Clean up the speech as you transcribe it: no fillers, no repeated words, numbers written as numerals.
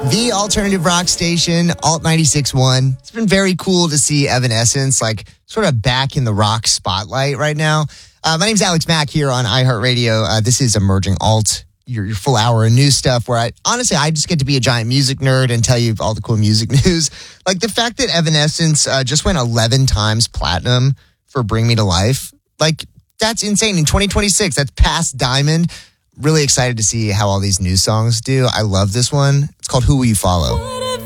The alternative rock station, Alt 96.1. It's been very cool to see Evanescence sort of back in the rock spotlight right now. My name's Alex Mack here on iHeartRadio. This is Emerging Alt, your full hour of news stuff where I just get to be a giant music nerd and tell you all the cool music news. Like the fact that Evanescence just went 11 times platinum for Bring Me to Life. That's insane. In 2026, that's past Diamond. Really excited to see how all these new songs do. I love this one. It's called Who Will You Follow?